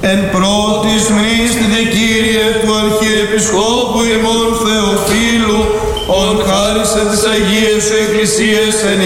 εν πρώτης μνήστητε Κύριε του Αρχιεπισκόπου ημών Θεοφύλου, ον χάρισε τις Αγίες σου Εκκλησίες εν